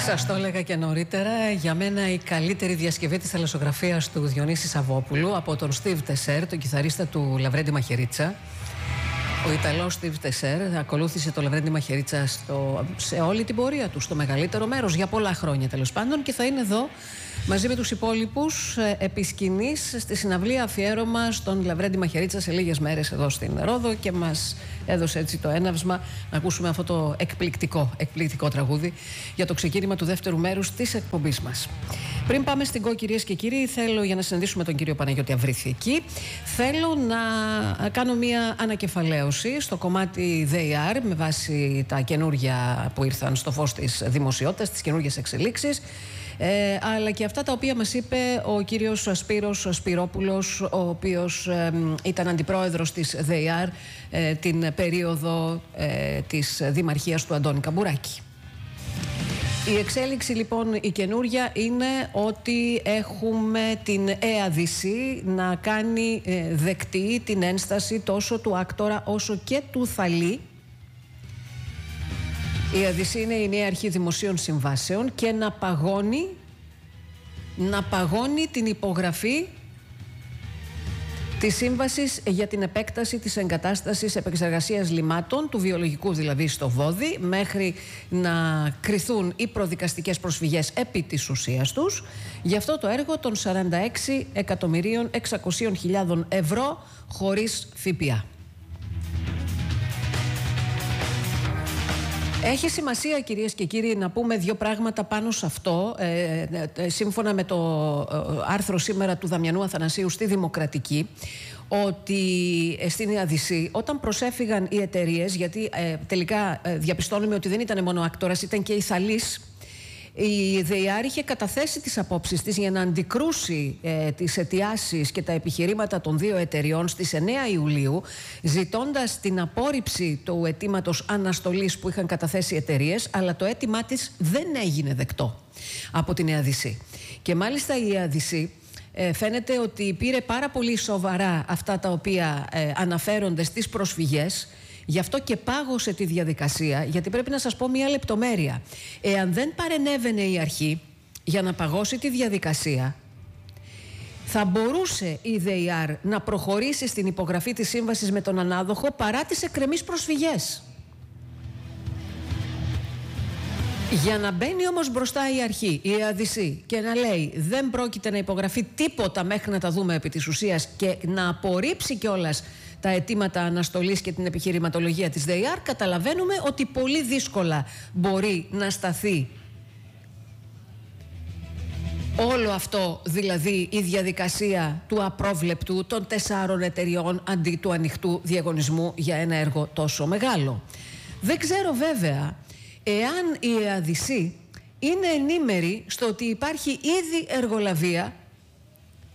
Σας το έλεγα και νωρίτερα. Για μένα η καλύτερη διασκευή της θαλασσογραφίας του Διονύση Σαββόπουλου από τον Στίβ Τεσέρ, τον κιθαρίστα του Λαβρέντι Μαχαιρίτσα. Ο Ιταλός Στίβ Τεσέρ ακολούθησε το Λαβρέντι Μαχαιρίτσα σε όλη την πορεία του, στο μεγαλύτερο μέρος, για πολλά χρόνια τέλος πάντων, και θα είναι εδώ μαζί με τους υπόλοιπους επί σκηνής στη συναυλία αφιέρωμα στον Λαβρέντι Μαχαιρίτσα σε λίγες μέρες εδώ στην Ρόδο, και μας έδωσε έτσι το έναυσμα να ακούσουμε αυτό το εκπληκτικό τραγούδι για το ξεκίνημα του δεύτερου μέρους της εκπομπής μας. Πριν πάμε στην ΚΟ, κυρίες και κύριοι, θέλω, για να συναντήσουμε τον κύριο Παναγιώτη Αυρίθη εκεί, θέλω να κάνω μια ανακεφαλαίωση στο κομμάτι ΔΕΙΑΡ με βάση τα καινούργια που ήρθαν στο φως της δημοσιότητας, τις καινούργιες εξελίξεις, αλλά και αυτά τα οποία μας είπε ο κύριος Σπύρος Σπυρόπουλος, ο οποίος ήταν αντιπρόεδρος της ΔΕΙΑΡ την περίοδο της δημαρχίας του Αντώνη Καμπουράκη. Η εξέλιξη λοιπόν η καινούρια είναι ότι έχουμε την ΕΑΔΙΣΗ να κάνει δεκτή την ένσταση τόσο του άκτορα όσο και του Θαλή. Η ΕΑΔΙΣΗ είναι η νέα αρχή δημοσίων συμβάσεων και να παγώνει την υπογραφή της σύμβασης για την επέκταση της εγκατάστασης επεξεργασίας λιμάτων, του βιολογικού δηλαδή, στο Βόδι, μέχρι να κριθούν οι προδικαστικές προσφυγές επί της ουσίας τους, για αυτό το έργο των 46.600.000 ευρώ χωρίς ΦΠΑ. Έχει σημασία, κυρίες και κύριοι, να πούμε δύο πράγματα πάνω σε αυτό. Σύμφωνα με το άρθρο σήμερα του Δαμιανού Αθανασίου στη Δημοκρατική, ότι στην ΕΑΔΙΣΗ όταν προσέφυγαν οι εταιρείες, γιατί τελικά διαπιστώνουμε ότι δεν ήταν μόνο άκτορας, ήταν και η Θαλής, η ΔΕΙΑΡ είχε καταθέσει τις απόψεις της για να αντικρούσει τις αιτιάσεις και τα επιχειρήματα των δύο εταιριών στις 9 Ιουλίου, ζητώντας την απόρριψη του αιτήματος αναστολής που είχαν καταθέσει οι εταιρείες, αλλά το αίτημά της δεν έγινε δεκτό από την ΕΑΔΙΣΗ. Και μάλιστα η ΕΑΔΙΣΗ φαίνεται ότι πήρε πάρα πολύ σοβαρά αυτά τα οποία αναφέρονται στις προσφυγές. Γι' αυτό και πάγωσε τη διαδικασία, γιατί πρέπει να σας πω μία λεπτομέρεια. Εάν δεν παρενέβαινε η αρχή για να παγώσει τη διαδικασία, θα μπορούσε η ΔΕΙΑΡ να προχωρήσει στην υπογραφή της σύμβασης με τον ανάδοχο παρά τις εκκρεμείς προσφυγές. Για να μπαίνει όμως μπροστά η αρχή, η ΕΑΔΙΣΗ, και να λέει δεν πρόκειται να υπογραφεί τίποτα μέχρι να τα δούμε επί της ουσίας, και να απορρίψει κιόλας τα αιτήματα αναστολής και την επιχειρηματολογία της ΔΕΙΑΡ, καταλαβαίνουμε ότι πολύ δύσκολα μπορεί να σταθεί όλο αυτό, δηλαδή η διαδικασία του απρόβλεπτου των 4 εταιριών αντί του ανοιχτού διαγωνισμού για ένα έργο τόσο μεγάλο. Δεν ξέρω βέβαια εάν η ΕΑΔΙΣΗ είναι ενήμερη στο ότι υπάρχει ήδη εργολαβία